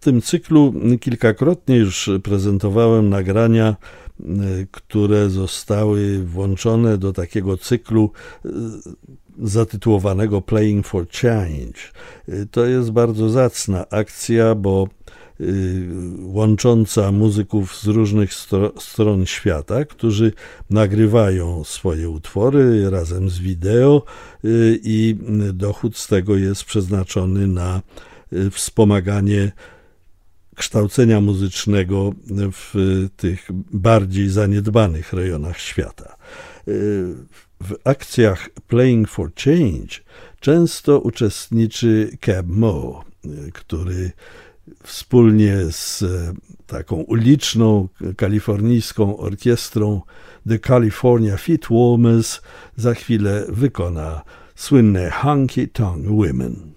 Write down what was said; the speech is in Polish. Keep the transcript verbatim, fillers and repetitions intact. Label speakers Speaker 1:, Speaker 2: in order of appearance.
Speaker 1: tym cyklu kilkakrotnie już prezentowałem nagrania, które zostały włączone do takiego cyklu zatytułowanego Playing for Change. To jest bardzo zacna akcja, bo łącząca muzyków z różnych stro- stron świata, którzy nagrywają swoje utwory razem z wideo i dochód z tego jest przeznaczony na wspomaganie kształcenia muzycznego w tych bardziej zaniedbanych rejonach świata. W akcjach Playing for Change często uczestniczy Keb Mo, który wspólnie z taką uliczną, kalifornijską orkiestrą The California Feet Warmers za chwilę wykona słynne Honky Tonk Women.